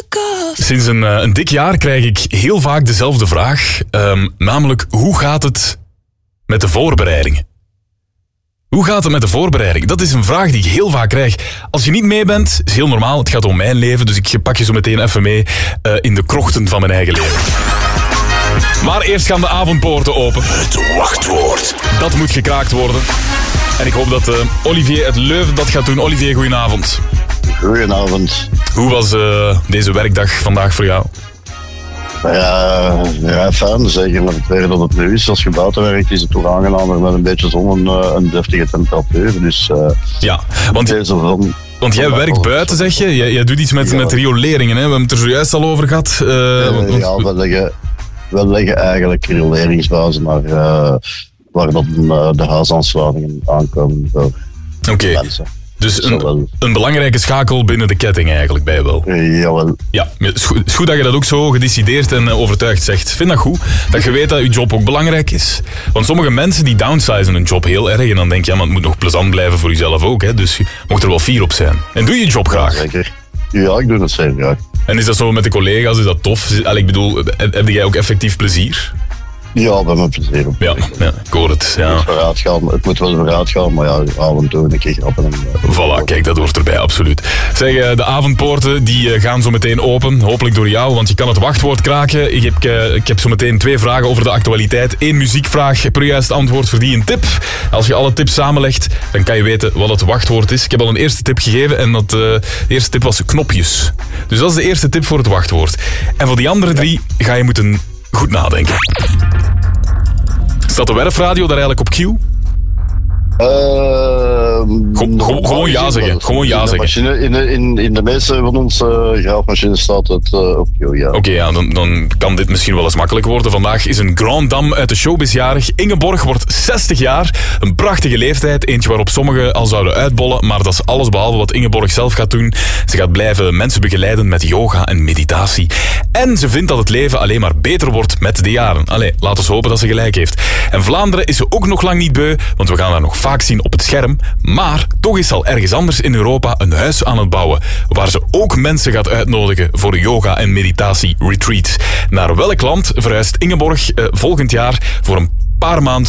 Sinds een dik jaar krijg ik heel vaak dezelfde vraag. Namelijk, hoe gaat het met de voorbereidingen? Hoe gaat het met de voorbereiding? Dat is een vraag die ik heel vaak krijg. Als je niet mee bent, is heel normaal. Het gaat om mijn leven, dus ik pak je zo meteen even mee in de krochten van mijn eigen leven. Maar eerst gaan de avondpoorten open. Het wachtwoord. Dat moet gekraakt worden. En ik hoop dat Olivier uit Leuven dat gaat doen. Olivier, goedenavond. Goedenavond. Hoe was deze werkdag vandaag voor jou? Ja, fijn. Zeker met het weer dat het nu is. Als je buiten werkt is het toch aangenamer met een beetje zon en een deftige temperatuur. Dus, ja, want jij werkt buiten, zeg je? Jij doet iets met rioleringen, hè? We hebben het er zojuist al over gehad. We leggen eigenlijk rioleringsbuizen waar dat de huisaansluitingen aankomen voor mensen. Dus een belangrijke schakel binnen de ketting eigenlijk bij wel. Jawel. Ja, het is goed dat je dat ook zo gedecideerd en overtuigd zegt. Ik vind dat goed, dat je weet dat je job ook belangrijk is. Want sommige mensen die downsizen hun job heel erg en dan denk je, maar het moet nog plezant blijven voor jezelf ook. Hè? Dus je mocht er wel fier op zijn. En doe je job graag? Zeker. Ja, ik doe het zeker graag. En is dat zo met de collega's, is dat tof? Ik bedoel, heb jij ook effectief plezier? Ja, bij mijn plezier. Ja, ik hoor het. Ja. Het moet wel vooruit gaan, maar ja, af en toe een keer grappen. Voilà, kijk, dat hoort erbij, absoluut. Zeg, de avondpoorten die gaan zo meteen open, hopelijk door jou, want je kan het wachtwoord kraken. Ik heb zo meteen 2 vragen over de actualiteit. 1 muziekvraag, per juist antwoord verdien een tip. Als je alle tips samenlegt, dan kan je weten wat het wachtwoord is. Ik heb al een eerste tip gegeven en de eerste tip was knopjes. Dus dat is de eerste tip voor het wachtwoord. En voor die andere 3 ga je moeten goed nadenken. Staat de werfradio daar eigenlijk op Q? Gewoon ja zeggen. Gewoon ja zeggen. In de meeste van onze graafmachines staat het op Q, ja. Oké, ja, dan kan dit misschien wel eens makkelijk worden. Vandaag is een grand dame uit de showbiz jarig. Ingeborg wordt 60 jaar. Een prachtige leeftijd. Eentje waarop sommigen al zouden uitbollen. Maar dat is alles behalve wat Ingeborg zelf gaat doen. Ze gaat blijven mensen begeleiden met yoga en meditatie. En ze vindt dat het leven alleen maar beter wordt met de jaren. Allee, laten we hopen dat ze gelijk heeft. En Vlaanderen is ze ook nog lang niet beu, want we gaan haar nog vaak zien op het scherm. Maar toch is al ergens anders in Europa een huis aan het bouwen, waar ze ook mensen gaat uitnodigen voor yoga- en meditatie-retreats. Naar welk land verhuist Ingeborg volgend jaar voor een paar maanden